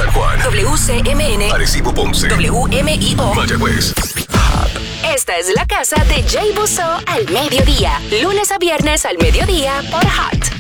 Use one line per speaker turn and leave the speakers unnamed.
San Juan,
WCMN,
Arecibo, Ponce,
WMIO,
Mayagüez.
Esta es la casa de Jay Busso al mediodía, lunes a viernes al mediodía por Hot